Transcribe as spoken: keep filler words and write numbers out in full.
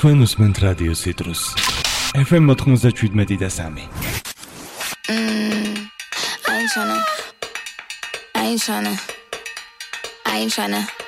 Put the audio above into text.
თქვენ უსმენთ რადიო ციტრუს ეფ ემ ninety-seven და three. I ain't tryna I ain't tryna I ain't tryna